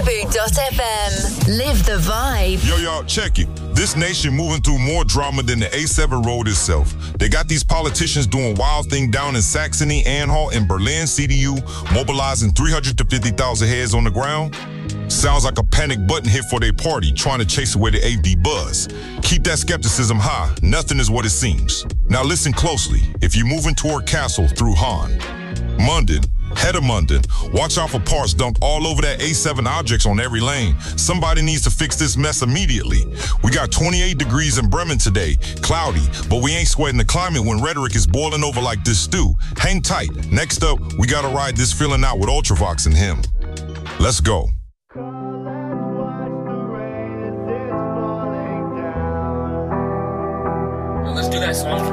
Malibu.fm. Live the vibe. Yo, y'all, check it. This nation moving through more drama than the A7 road itself. They got these politicians doing wild thing down in Saxony, Anhalt, and Berlin CDU, mobilizing 300 to 50,000 heads on the ground. Sounds like a panic button hit for their party, trying to chase away the AFD buzz. Keep that skepticism high. Nothing is what it seems. Now listen closely. If you're moving toward Castle through Hahn, Munden, head of Munden, watch out for parts dumped all over that A7 objects on every lane. Somebody needs to fix this mess immediately. We got 28 degrees in Bremen today, cloudy, but we ain't sweating the climate when rhetoric is boiling over like this stew. Hang tight. Next up, we gotta ride this feeling out with Ultravox and him. Let's go. Let's do that song.